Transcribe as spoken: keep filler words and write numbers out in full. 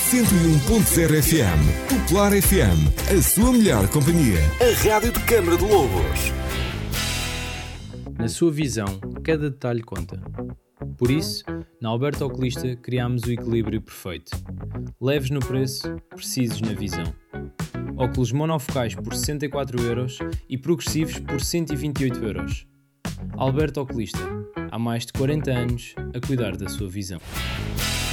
cento e um ponto zero F M. Popular F M, a sua melhor companhia. A rádio de Câmara de Lobos. Na sua visão, cada detalhe conta. Por isso, na Alberto Oculista criámos o equilíbrio perfeito. Leves no preço, precisos na visão. Óculos monofocais por sessenta e quatro euros e progressivos por cento e vinte e oito euros. Alberto Oculista, há mais de quarenta anos a cuidar da sua visão.